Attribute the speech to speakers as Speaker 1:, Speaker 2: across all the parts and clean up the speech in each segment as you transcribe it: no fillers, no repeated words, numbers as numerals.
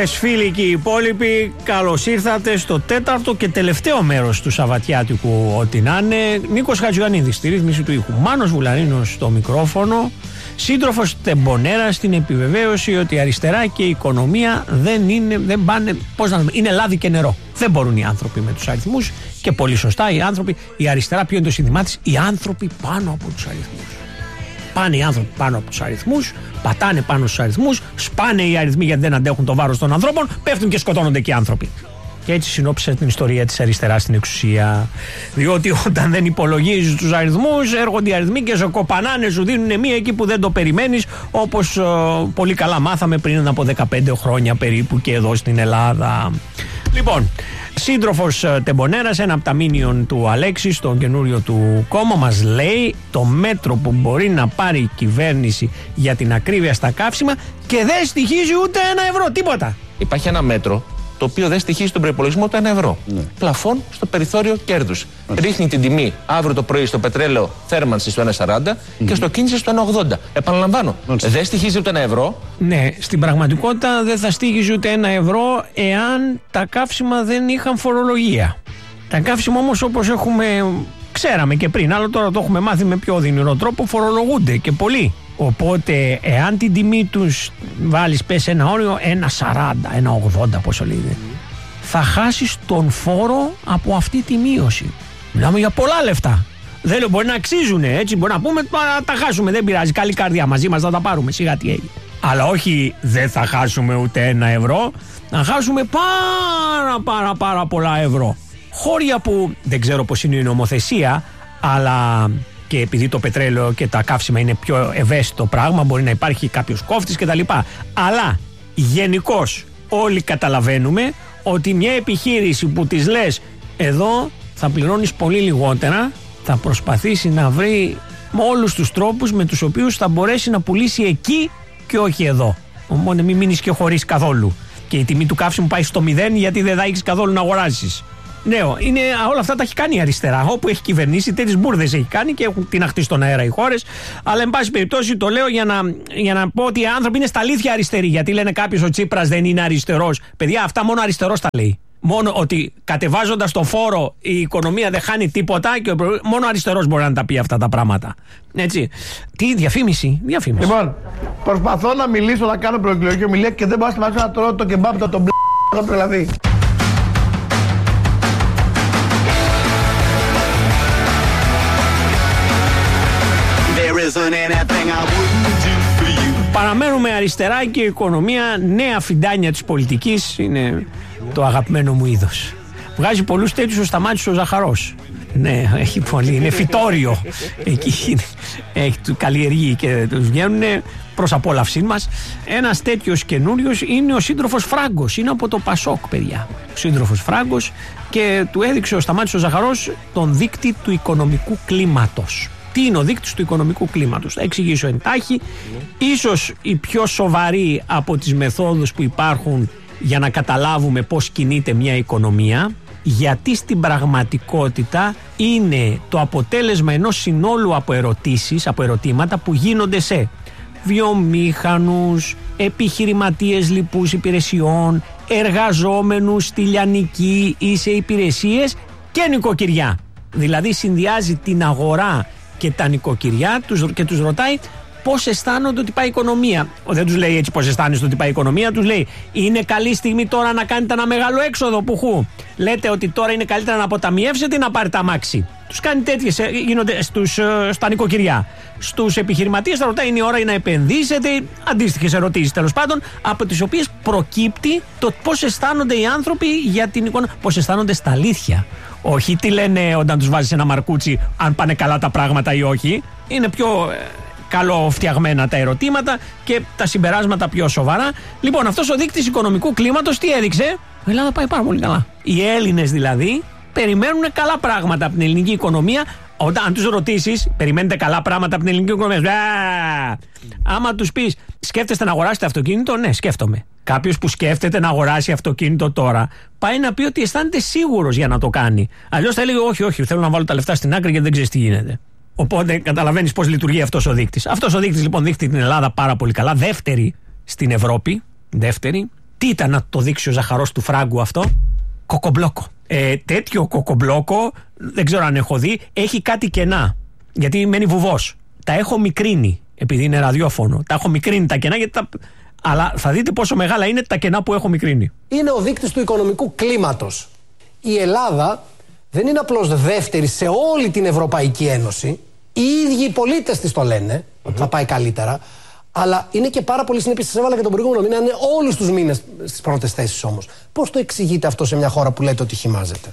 Speaker 1: Φίλοι και οι υπόλοιποι, καλώς ήρθατε στο τέταρτο και τελευταίο μέρος του Σαββατιάτικου ό,τι να είναι. Νίκος Χατζιωαννίδης στη ρύθμιση του ήχου, Μάνος Βουλαρίνος στο μικρόφωνο, σύντροφος Τεμπονέρας στην επιβεβαίωση ότι η αριστερά και η οικονομία δεν πάνε, είναι λάδι και νερό. Δεν μπορούν οι άνθρωποι με τους αριθμούς και πολύ σωστά οι άνθρωποι, η αριστερά ποιο είναι το σύνθημά της, οι άνθρωποι πάνω από τους αριθμούς. Πάνε οι άνθρωποι πάνω από τους αριθμούς, πατάνε πάνω στους αριθμούς, σπάνε οι αριθμοί γιατί δεν αντέχουν το βάρος των ανθρώπων, πέφτουν και σκοτώνονται και οι άνθρωποι. Και έτσι συνόψισε την ιστορία της αριστεράς στην εξουσία. Διότι όταν δεν υπολογίζεις τους αριθμούς, έρχονται οι αριθμοί και σε κοπανάνε, σου δίνουν μία εκεί που δεν το περιμένεις, όπως πολύ καλά μάθαμε πριν από 15 χρόνια περίπου και εδώ στην Ελλάδα. Λοιπόν, σύντροφος Τεμπονέρας, ένα από τα μίνιον του Αλέξη στο καινούριο του κόμμα, μας λέει το μέτρο που μπορεί να πάρει η κυβέρνηση για την ακρίβεια στα καύσιμα και δεν στοιχίζει ούτε €1, τίποτα.
Speaker 2: Υπάρχει ένα μέτρο το οποίο δεν στοιχίζει στον προϋπολογισμό το €1. Ναι. Πλαφόν στο περιθώριο κέρδους. Ρίχνει την τιμή αύριο το πρωί στο πετρέλαιο θέρμανση στο 1,40 και στο κίνηση στο 1,80. Επαναλαμβάνω, δεν στοιχίζει ούτε €1.
Speaker 1: Ναι, στην πραγματικότητα δεν θα στοιχίζει ούτε €1 εάν τα καύσιμα δεν είχαν φορολογία. Τα καύσιμα όμως, όπως ξέραμε και πριν, αλλά τώρα το έχουμε μάθει με πιο οδυνηρό τρόπο, φορολογούνται και πολύ. Οπότε, εάν την τιμή τους βάλεις, πες ένα όριο, 1,40, 1,80, πόσο λέγεται, θα χάσεις τον φόρο από αυτή τη μείωση. Μιλάμε για πολλά λεφτά. Δεν μπορεί να αξίζουν, έτσι. Μπορεί να πούμε, τα χάσουμε, δεν πειράζει. Καλή καρδιά, μαζί μας θα τα πάρουμε. Σιγά τι έγινε. Αλλά όχι, δεν θα χάσουμε ούτε €1, να χάσουμε πάρα πολλά ευρώ. Χώρια που δεν ξέρω πώς είναι η νομοθεσία, αλλά και επειδή το πετρέλαιο και τα καύσιμα είναι πιο ευαίσθητο πράγμα, μπορεί να υπάρχει κάποιος κόφτης κτλ. Αλλά γενικώς όλοι καταλαβαίνουμε ότι μια επιχείρηση που της λες εδώ θα πληρώνεις πολύ λιγότερα, θα προσπαθήσει να βρει με όλους τους τρόπους με τους οποίους θα μπορέσει να πουλήσει εκεί και όχι εδώ. Οπότε μην μείνεις και χωρίς καθόλου. Και η τιμή του καύσιμου πάει στο 0 γιατί δεν θα έχεις καθόλου να αγοράσεις. Ναι, όλα αυτά τα έχει κάνει η αριστερά. Όπου έχει κυβερνήσει, τέτοιες μπουρδες έχει κάνει και έχουν τιναχτεί στον αέρα οι χώρες. Αλλά, εν πάση περιπτώσει, το λέω για να πω ότι οι άνθρωποι είναι στα αλήθεια αριστεροί. Γιατί λένε κάποιος ο Τσίπρας δεν είναι αριστερός. Παιδιά, αυτά μόνο αριστερός τα λέει. Μόνο ότι κατεβάζοντας το φόρο η οικονομία δεν χάνει τίποτα και μόνο αριστερός μπορεί να τα πει αυτά τα πράγματα. Έτσι. Τι διαφήμιση.
Speaker 3: Λοιπόν, προσπαθώ να μιλήσω, να κάνω προεκλογική ομιλία και δεν μπορώ να τρώω το κεμπάπ το μπλ. Δηλαδή.
Speaker 1: Παραμένουμε αριστερά και η οικονομία, νέα φιντάνια της πολιτικής, είναι το αγαπημένο μου είδος. Βγάζει πολλούς τέτοιους ο Σταμάτης ο Ζαχαρός. Ναι, έχει πολύ, είναι φυτόριο. Εκεί του καλλιεργεί και τους βγαίνουν προς απόλαυσή μας. Ένας τέτοιος καινούριος είναι ο σύντροφος Φράγκος, είναι από το Πασόκ, παιδιά. Ο σύντροφος Φράγκος, και του έδειξε ο Σταμάτης ο Ζαχαρός τον δείκτη του οικονομικού κλίματος. Τι είναι ο δείκτης του οικονομικού κλίματος? Θα εξηγήσω εντάχει. Ίσως η πιο σοβαρή από τις μεθόδους που υπάρχουν για να καταλάβουμε πώς κινείται μια οικονομία, γιατί στην πραγματικότητα είναι το αποτέλεσμα ενός συνόλου από ερωτήματα που γίνονται σε βιομήχανους, επιχειρηματίες λοιπούς υπηρεσιών, εργαζόμενους στη λιανική ή σε υπηρεσίες και νοικοκυριά. Δηλαδή συνδυάζει την αγορά και τα νοικοκυριά και τους ρωτάει πώς αισθάνονται ότι πάει η οικονομία. Δεν τους λέει έτσι πώς αισθάνεστε ότι πάει η οικονομία, τους λέει είναι καλή στιγμή τώρα να κάνετε ένα μεγάλο έξοδο που λέτε ότι τώρα είναι καλύτερα να αποταμιεύσετε ή να πάρετε αμάξι. Τους κάνει τέτοιες, γίνονται στα νοικοκυριά. Στους επιχειρηματίες θα ρωτάει είναι η ώρα να επενδύσετε, αντίστοιχες ερωτήσεις τέλος πάντων, από τις οποίες προκύπτει το πώς αισθάνονται οι άνθρωποι για την οικονομία, πώς αισθάνονται στα αλήθεια. Όχι τι λένε όταν τους βάζεις ένα μαρκούτσι, αν πάνε καλά τα πράγματα ή όχι. Είναι πιο καλοφτιαγμένα τα ερωτήματα και τα συμπεράσματα πιο σοβαρά. Λοιπόν, αυτός ο δείκτης οικονομικού κλίματος τι έδειξε? Η Ελλάδα πάει πάρα πολύ καλά. Οι Έλληνες δηλαδή περιμένουν καλά πράγματα από την ελληνική οικονομία. Αν τους ρωτήσεις, περιμένετε καλά πράγματα από την ελληνική οικονομία? Άμα τους πεις, σκέφτεστε να αγοράσετε αυτοκίνητο? Ναι, σκέφτομαι. Κάποιος που σκέφτεται να αγοράσει αυτοκίνητο τώρα, πάει να πει ότι αισθάνεται σίγουρος για να το κάνει. Αλλιώς θα έλεγε όχι, θέλω να βάλω τα λεφτά στην άκρη γιατί δεν ξέρεις τι γίνεται. Οπότε καταλαβαίνεις πώς λειτουργεί αυτός ο δείκτης. Αυτός ο δείκτης λοιπόν δείχνει την Ελλάδα πάρα πολύ καλά. Δεύτερη στην Ευρώπη. Δεύτερη. Τι ήταν να το δείξει ο Ζαχαρός του Φράγκου αυτό? Κοκομπλόκο. Τέτοιο κοκομπλόκο δεν ξέρω αν έχω δει. Έχει κάτι κενά. Γιατί μένει βουβός. Τα έχω μικρύνει. Επειδή είναι ραδιόφωνο. Τα έχω μικρύνει τα κενά. Αλλά θα δείτε πόσο μεγάλα είναι τα κενά που έχω μικρύνει. Είναι ο δείκτης του οικονομικού κλίματος. Η Ελλάδα δεν είναι απλώς δεύτερη σε όλη την Ευρωπαϊκή Ένωση. Οι ίδιοι οι πολίτες της το λένε ότι θα πάει καλύτερα. Αλλά είναι και πάρα πολύ συνεπής. Σας έβαλα και τον προηγούμενο μήνα. Είναι όλους τους μήνες στις πρώτες θέσεις όμως. Πώς το εξηγείτε αυτό σε μια χώρα που λέτε ότι χυμάζεται?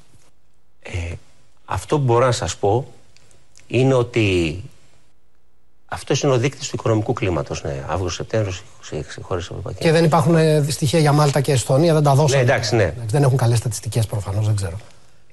Speaker 4: Αυτό που μπορώ να σας πω είναι ότι αυτός είναι ο δείκτης του οικονομικού κλίματος. Ναι, Αύγουστο-Σεπτέμβριο, 26 χώρες Ευρωπαϊκής. Και
Speaker 5: δεν υπάρχουν στοιχεία για Μάλτα και Εστονία, δεν τα δώσανε.
Speaker 4: Ναι, εντάξει, ναι.
Speaker 5: Δεν έχουν καλές στατιστικές προφανώς, δεν ξέρω.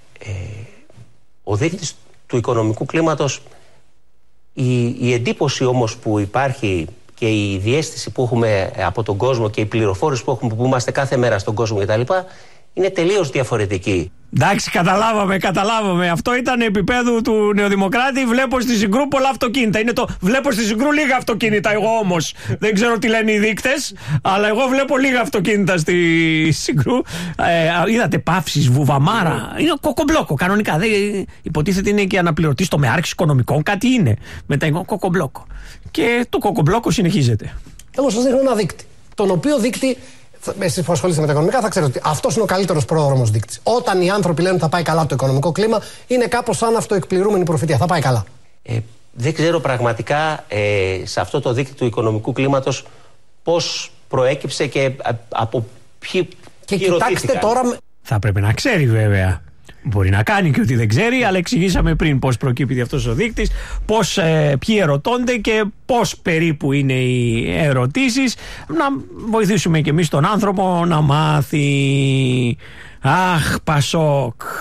Speaker 4: Ο δείκτης του οικονομικού κλίματος, η εντύπωση όμως που υπάρχει και η διαίσθηση που έχουμε από τον κόσμο και η πληροφόρηση που έχουμε, που είμαστε κάθε μέρα στον κόσμο κτλ., είναι τελείως διαφορετική.
Speaker 1: Εντάξει, καταλάβαμε. Αυτό ήταν επίπεδου του Νεοδημοκράτη. Βλέπω στη Συγκρού πολλά αυτοκίνητα. Είναι το βλέπω στη Συγκρού λίγα αυτοκίνητα. Εγώ όμως δεν ξέρω τι λένε οι δείκτες, αλλά εγώ βλέπω λίγα αυτοκίνητα στη Συγκρού. Είδατε παύσεις, βουβαμάρα. Είναι κοκομπλόκο κανονικά. Υποτίθεται είναι και αναπληρωτής τομεάρχης οικονομικών. Κάτι είναι. Μετά είναι κοκομπλόκο. Και το κοκομπλόκο συνεχίζεται.
Speaker 5: Εγώ σας δείχνω ένα δείκτη. Τον οποίο δείκτη. Εσείς που ασχολείστε με τα οικονομικά θα ξέρετε ότι αυτός είναι ο καλύτερος πρόδρομος δείκτης. Όταν οι άνθρωποι λένε ότι θα πάει καλά το οικονομικό κλίμα, είναι κάπως σαν αυτοεκπληρούμενη προφητεία. Θα πάει καλά.
Speaker 4: Δεν ξέρω πραγματικά σε αυτό το δείκτη του οικονομικού κλίματος πώς προέκυψε και από ποιοι.
Speaker 5: Και κοιτάξτε τώρα.
Speaker 1: Θα πρέπει να ξέρει βέβαια. Μπορεί να κάνει και ότι δεν ξέρει, αλλά εξηγήσαμε πριν πώς προκύπτει αυτός ο δείκτης, ποιοι ερωτώνται και πώς περίπου είναι οι ερωτήσεις. Να βοηθήσουμε και εμείς τον άνθρωπο να μάθει. Αχ, Πασόκ.